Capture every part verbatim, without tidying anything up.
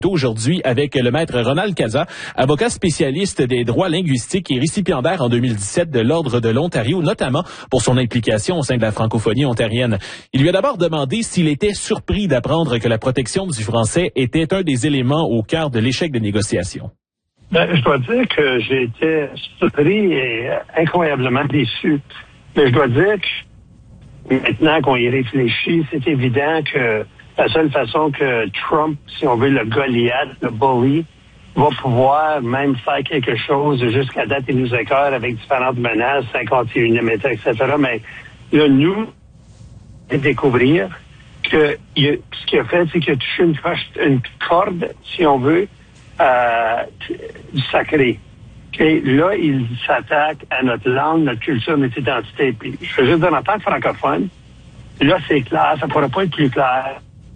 Aujourd'hui avec le maître Ronald Casa, avocat spécialiste des droits linguistiques et récipiendaire en deux mille dix-sept de l'Ordre de l'Ontario, notamment pour son implication au sein de la francophonie ontarienne. Il lui a d'abord demandé s'il était surpris d'apprendre que la protection du français était un des éléments au cœur de l'échec des négociations. Ben, je dois dire que j'ai été surpris et incroyablement déçu. Mais je dois dire que maintenant qu'on y réfléchit, c'est évident que la seule façon que Trump, si on veut, le Goliath, le bully, va pouvoir même faire quelque chose, jusqu'à date, il nous écœure avec différentes menaces, cinquante et unième État, et cetera. Mais là, nous, découvrir que il a, ce qu'il a fait, c'est qu'il a touché une, une corde, si on veut, euh, du sacré. Okay? Là, il s'attaque à notre langue, notre culture, notre identité. Puis, je veux juste dire, en tant que francophone, là, c'est clair, ça ne pourra pas être plus clair.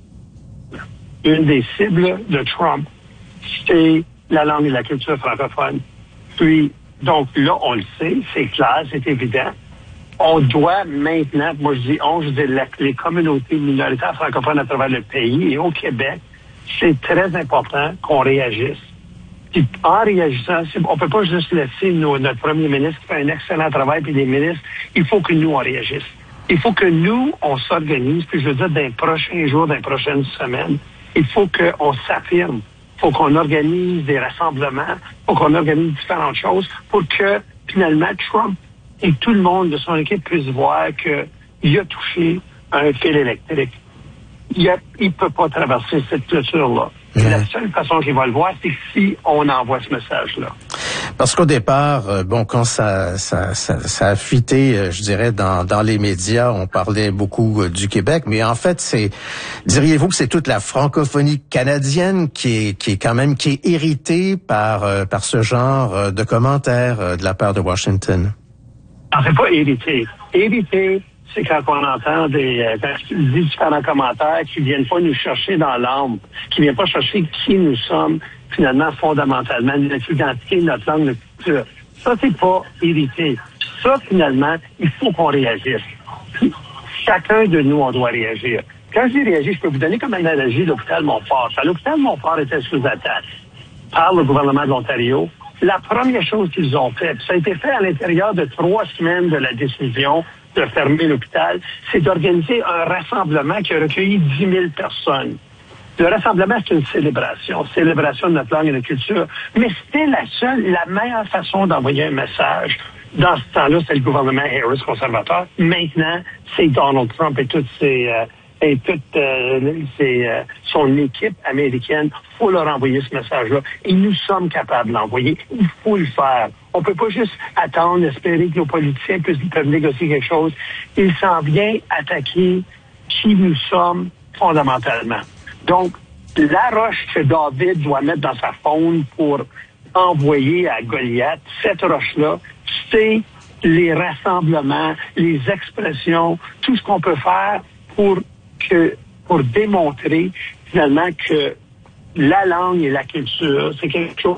Une des cibles de Trump, c'est la langue et la culture francophone. Puis, donc là, on le sait, c'est clair, c'est évident. On doit maintenant, moi je dis on, je dis la, les communautés minoritaires francophones à travers le pays et au Québec, c'est très important qu'on réagisse. Puis en réagissant, on peut pas juste laisser nos, notre premier ministre qui fait un excellent travail, puis les ministres, il faut que nous, on réagisse. Il faut que nous, on s'organise, puis je veux dire, dans les prochains jours, dans les prochaines semaines, il faut qu'on s'affirme, il faut qu'on organise des rassemblements, il faut qu'on organise différentes choses pour que, finalement, Trump et tout le monde de son équipe puisse voir qu'il a touché un fil électrique. Il ne peut pas traverser cette clôture-là. Mmh. La seule façon qu'il va le voir, c'est si on envoie ce message-là. Parce qu'au départ, euh, bon, quand ça, ça, ça, ça a fuité, euh, je dirais, dans, dans les médias, on parlait beaucoup euh, du Québec, mais en fait, c'est, diriez-vous que c'est toute la francophonie canadienne qui est, qui est quand même, qui est héritée par, euh, par ce genre euh, de commentaires euh, de la part de Washington? Non, c'est pas hérité. Hérité, c'est quand on entend des, euh, quand je dis différents commentaires qui viennent pas nous chercher dans l'âme, qui viennent pas chercher qui nous sommes, finalement, fondamentalement, notre identité, notre langue, notre culture. Ça, c'est pas hérité. Ça, finalement, il faut qu'on réagisse. Puis, chacun de nous, on doit réagir. Quand je dis réagir, je peux vous donner comme analogie l'hôpital Montfort. L'hôpital Montfort était sous attaque par le gouvernement de l'Ontario. La première chose qu'ils ont fait, ça a été fait à l'intérieur de trois semaines de la décision de fermer l'hôpital, c'est d'organiser un rassemblement qui a recueilli dix mille personnes. Le rassemblement, c'est une célébration, célébration de notre langue et de notre culture, mais c'était la seule, la meilleure façon d'envoyer un message. Dans ce temps-là, c'est le gouvernement Harris conservateur. Maintenant, c'est Donald Trump et toutes ses... Euh, et toute euh, ses, euh, son équipe américaine, il faut leur envoyer ce message-là. Et nous sommes capables de l'envoyer. Il faut le faire. On peut pas juste attendre, espérer que nos politiciens puissent, peuvent négocier quelque chose. Il s'en vient attaquer qui nous sommes fondamentalement. Donc, la roche que David doit mettre dans sa faune pour envoyer à Goliath, cette roche-là, c'est les rassemblements, les expressions, tout ce qu'on peut faire pour que pour démontrer finalement que la langue et la culture, c'est quelque chose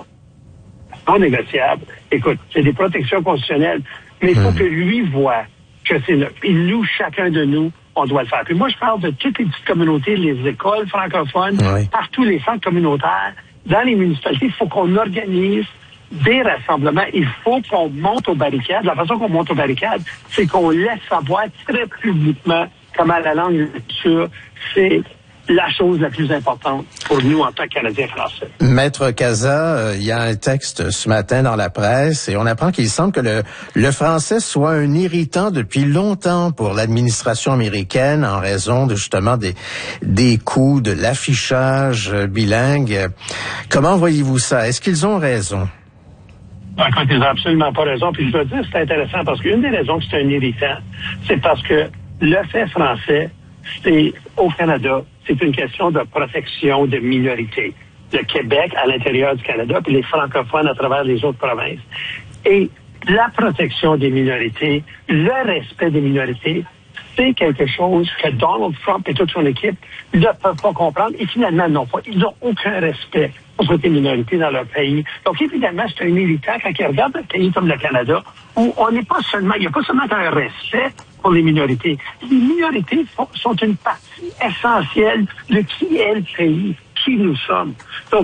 non négociable. Écoute, c'est des protections constitutionnelles, mais il faut mmh. que lui voit que c'est là. Et nous, chacun de nous, on doit le faire. Puis moi, je parle de toutes les petites communautés, les écoles francophones, oui. partout les centres communautaires, dans les municipalités, il faut qu'on organise des rassemblements. Il faut qu'on monte aux barricades. La façon qu'on monte aux barricades, c'est qu'on laisse savoir très publiquement comment la langue et la culture, c'est la chose la plus importante pour nous en tant que Canadiens français. Maître Casa, il euh, y a un texte ce matin dans la presse et on apprend qu'il semble que le, le français soit un irritant depuis longtemps pour l'administration américaine en raison de justement des, des coûts de l'affichage bilingue. Comment voyez-vous ça? Est-ce qu'ils ont raison? Ben, écoute, ils n'ont absolument pas raison. Puis je dois dire, c'est intéressant parce qu'une des raisons que c'est un irritant, c'est parce que le fait français, c'est au Canada, c'est une question de protection de minorités. Le Québec à l'intérieur du Canada, puis les francophones à travers les autres provinces. Et la protection des minorités, le respect des minorités, c'est quelque chose que Donald Trump et toute son équipe ne peuvent pas comprendre et finalement non pas. Ils n'ont aucun respect pour les minorités dans leur pays. Donc évidemment, c'est un irritant quand ils regardent un pays comme le Canada où on n'est pas seulement, il n'y a pas seulement un respect pour les minorités. Les minorités sont une partie essentielle de qui est le pays, qui nous sommes. Donc,